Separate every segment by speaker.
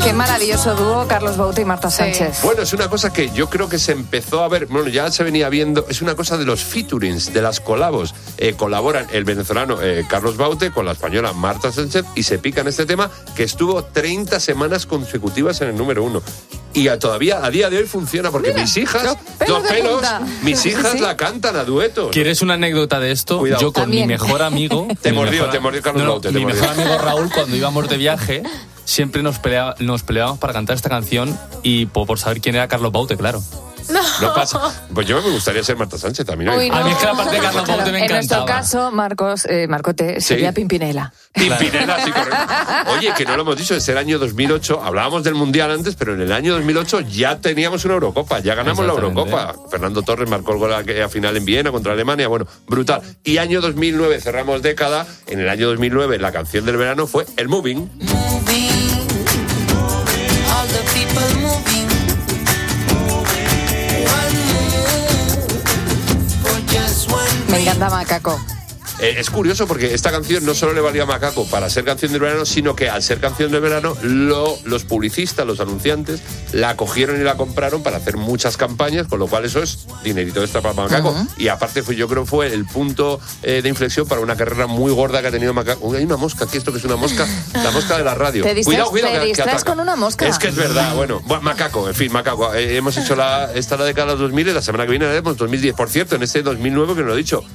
Speaker 1: Qué maravilloso dúo, Carlos Baute y Marta Sánchez.
Speaker 2: Bueno, es una cosa que yo creo que se empezó a ver, bueno, ya se venía viendo, es una cosa de los featurings, de las colabos. Colaboran el venezolano Carlos Baute con la española Marta Sánchez y se pican este tema que estuvo 30 semanas consecutivas en el número 1. Y todavía, a día de hoy funciona, porque mis hijas, los pelos, mis hijas la cantan a dueto.
Speaker 3: ¿Quieres una anécdota de esto?
Speaker 2: Cuidado.
Speaker 3: Yo con
Speaker 1: También.
Speaker 3: mi mejor amigo...
Speaker 2: Te mordió Carlos Baute.
Speaker 3: Mi mejor amigo Raúl, cuando íbamos de viaje, siempre nos peleábamos para cantar esta canción y por saber quién era Carlos Baute, claro.
Speaker 2: No pasa. Pues yo me gustaría ser Marta Sánchez también.
Speaker 1: Uy,
Speaker 3: A mí es que la parte de Carlos Baute me
Speaker 1: en nuestro
Speaker 3: encantaba.
Speaker 1: caso, Marcote sería Pimpinela.
Speaker 2: Pimpinela, sí, correcto. Oye, que no lo hemos dicho, es el año 2008, hablábamos del Mundial antes, pero en el año 2008 ya teníamos una Eurocopa, ya ganamos la Eurocopa. Fernando Torres marcó el gol a final en Viena contra Alemania, bueno, brutal. Y año 2009, cerramos década, en el año 2009 la canción del verano fue el Moving.
Speaker 4: All the people moving.
Speaker 1: Me encanta Macaco.
Speaker 2: Es curioso porque esta canción no solo le valía a Macaco para ser canción del verano, sino que al ser canción del verano, los publicistas, los anunciantes, la cogieron y la compraron para hacer muchas campañas, con lo cual eso es dinerito extra para Macaco. Y aparte yo creo que fue el punto de inflexión para una carrera muy gorda que ha tenido Macaco. Hay una mosca, ¿qué esto que es una mosca? La mosca de la radio.
Speaker 1: Te distraes,
Speaker 2: Cuidado,
Speaker 1: te distraes
Speaker 2: ataca.
Speaker 1: con una mosca.
Speaker 2: Es que es verdad, bueno, Macaco, en fin, Macaco. Hemos hecho la década de los 2000 y la semana que viene haremos 2010. Por cierto, en este 2009, que no lo he dicho,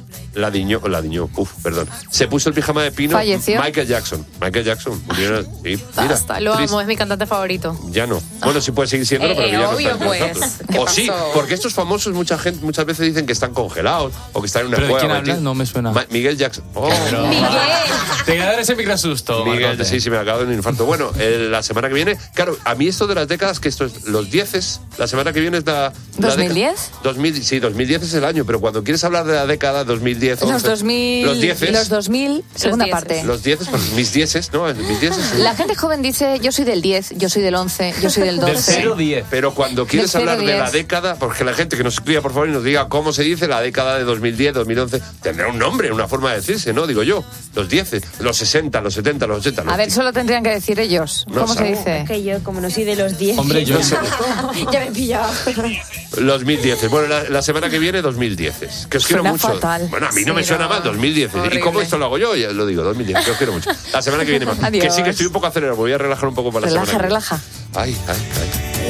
Speaker 2: se puso el pijama de pino.
Speaker 1: ¿Falleció?
Speaker 2: Michael Jackson, murió, sí, mira,
Speaker 5: Basta, lo
Speaker 2: triste.
Speaker 5: amo, es mi cantante favorito.
Speaker 2: Ya no. Bueno, sí puede seguir siéndolo, pero que ya no
Speaker 5: obvio,
Speaker 2: está entre
Speaker 5: pues.
Speaker 2: nosotros.
Speaker 5: ¿Qué
Speaker 2: O sí,
Speaker 5: pasó?
Speaker 2: porque estos famosos muchas veces dicen que están congelados o que están en una
Speaker 3: ¿Pero de
Speaker 2: cueva.
Speaker 3: quién hablas? No me suena.
Speaker 2: Miguel Jackson. Oh,
Speaker 3: Te voy a dar ese microsusto.
Speaker 2: Miguel,
Speaker 3: Marcote.
Speaker 2: sí, me acabo de un infarto. Bueno, la semana que viene, claro, a mí esto de las décadas, que esto es los 10, la semana que viene es la
Speaker 1: ¿2010?
Speaker 2: 2010 es el año, pero cuando quieres hablar de la década 2010,
Speaker 1: Los
Speaker 2: 11,
Speaker 1: 2000,
Speaker 2: los 10,
Speaker 1: los 2000, segunda
Speaker 5: dieces.
Speaker 1: parte.
Speaker 2: los 10, pues mis 10, ¿no? Mis 10.
Speaker 1: La gente joven dice, yo soy del 10, yo soy del 11, yo soy del 12.
Speaker 3: Del 0-10.
Speaker 2: Pero cuando quieres
Speaker 1: Del
Speaker 2: hablar de
Speaker 1: 0-10.
Speaker 2: la década, porque la gente que nos escriba, por favor, y nos diga cómo se dice la década de 2010, 2011, tendrá un nombre, una forma de decirse, ¿no? Digo yo, los 10, los 60, los 70, los 80.
Speaker 1: A ver, solo tendrían que decir ellos.
Speaker 2: No
Speaker 1: ¿Cómo se
Speaker 2: sabe.
Speaker 1: dice?
Speaker 6: Que yo, como no soy de los 10.
Speaker 3: Hombre, yo sé.
Speaker 6: Ya me he pillado.
Speaker 2: Los 1010. Bueno, la semana que viene, 2010. Que os quiero
Speaker 1: Suena
Speaker 2: mucho.
Speaker 1: fatal.
Speaker 2: Bueno, a mí no me suena mal, 2010. ¿Y
Speaker 5: Horrible.
Speaker 2: cómo esto lo hago yo? Ya lo digo, 2010. Que os quiero mucho. La semana que viene más.
Speaker 1: Adiós.
Speaker 2: Que sí, que estoy un poco acelerado. Voy a relajar un poco para la semana que viene.
Speaker 1: Relaja.
Speaker 2: Ay, ay, ay.